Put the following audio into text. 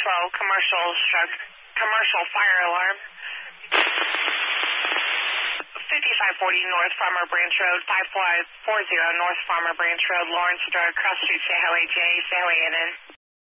commercial commercial fire alarm. 5540 North Farmer Branch Road, 5540 North Farmer Branch Road, Lawrence Road, Cross Street, say highway J, say highway NN.